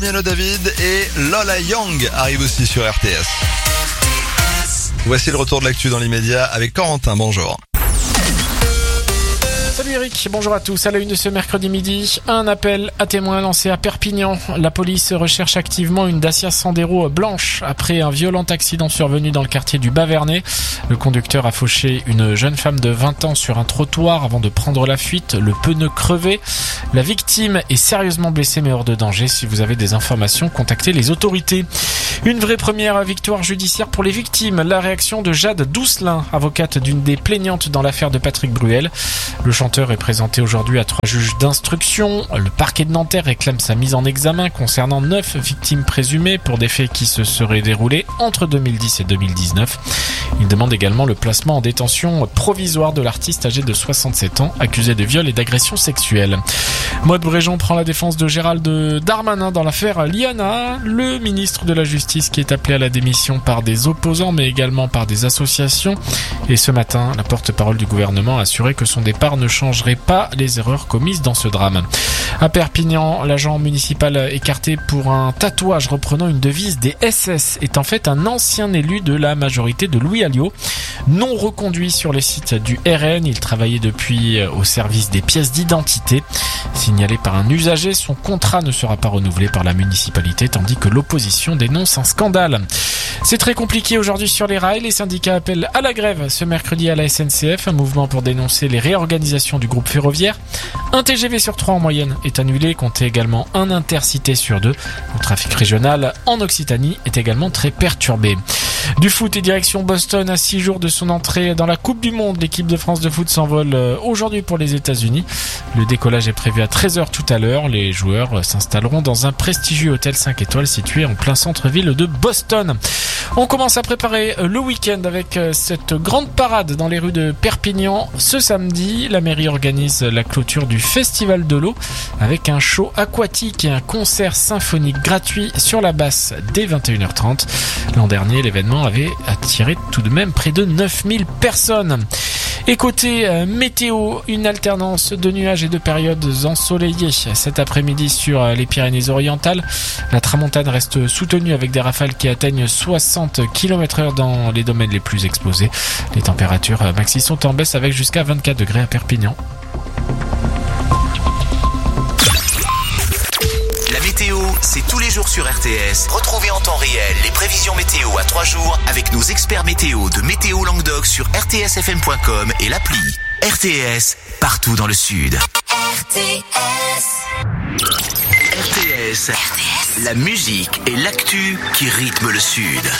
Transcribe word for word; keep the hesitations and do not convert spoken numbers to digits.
Daniel David et Lola Young arrivent aussi sur R T S. Voici le retour de l'actu dans l'immédiat avec Corentin, bonjour. Salut Eric, bonjour à tous. À la une de ce mercredi midi, un appel à témoins lancé à Perpignan. La police recherche activement une Dacia Sandero blanche après un violent accident survenu dans le quartier du Bas-Vernay. Le conducteur a fauché une jeune femme de vingt ans sur un trottoir avant de prendre la fuite, le pneu crevé. La victime est sérieusement blessée mais hors de danger. Si vous avez des informations, contactez les autorités. Une vraie première victoire judiciaire pour les victimes. La réaction de Jade Doucelin, avocate d'une des plaignantes dans l'affaire de Patrick Bruel. Le chanteur est présenté aujourd'hui à trois juges d'instruction. Le parquet de Nanterre réclame sa mise en examen concernant neuf victimes présumées pour des faits qui se seraient déroulés entre deux mille dix et deux mille dix-neuf. Il demande également le placement en détention provisoire de l'artiste âgé de soixante-sept ans, accusé de viol et d'agression sexuelle. Maude Bréjon prend la défense de Gérald Darmanin dans l'affaire Liana. Le ministre de la Justice qui est appelé à la démission par des opposants mais également par des associations. Et ce matin, la porte-parole du gouvernement a assuré que son départ ne changerait pas les erreurs commises dans ce drame. À Perpignan, l'agent municipal écarté pour un tatouage reprenant une devise des S S est en fait un ancien élu de la majorité de Louis Alliot. Non reconduit sur les sites du R N, il travaillait depuis au service des pièces d'identité. Signalé par un usager, son contrat ne sera pas renouvelé par la municipalité tandis que l'opposition dénonce un scandale. C'est très compliqué aujourd'hui sur les rails. Les syndicats appellent à la grève ce mercredi à la S N C F, un mouvement pour dénoncer les réorganisations du groupe ferroviaire. Un T G V sur trois en moyenne est annulé, comptez également un intercité sur deux. Le trafic régional en Occitanie est également très perturbé. Du foot et direction Boston à six jours de son entrée dans la Coupe du Monde. L'équipe de France de foot s'envole aujourd'hui pour les États-Unis. Le décollage est prévu à treize heures tout à l'heure. Les joueurs s'installeront dans un prestigieux hôtel cinq étoiles situé en plein centre-ville de Boston. On commence à préparer le week-end avec cette grande parade dans les rues de Perpignan. Ce samedi, la mairie organise la clôture du Festival de l'eau avec un show aquatique et un concert symphonique gratuit sur la Basse dès vingt et une heures trente. L'an dernier, l'événement avait attiré tout de même près de neuf mille personnes. Et côté euh, météo, une alternance de nuages et de périodes ensoleillées cet après-midi sur euh, les Pyrénées-Orientales. La tramontane reste soutenue avec des rafales qui atteignent soixante kilomètres heure dans les domaines les plus exposés. Les températures euh, maxi sont en baisse avec jusqu'à vingt-quatre degrés à Perpignan. Météo, c'est tous les jours sur R T S. Retrouvez en temps réel les prévisions météo à trois jours avec nos experts météo de Météo Languedoc sur r t s f m point com et l'appli. R T S, partout dans le sud. R T S. R T S. R T S. La musique et l'actu qui rythment le sud.